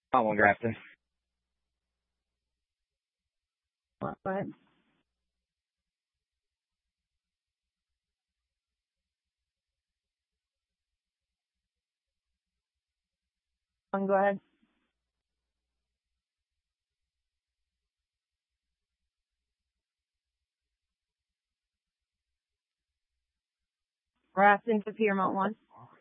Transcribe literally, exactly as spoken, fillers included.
Come on, Grafton. What? Go ahead. One, go ahead. Grafton to Piermont one.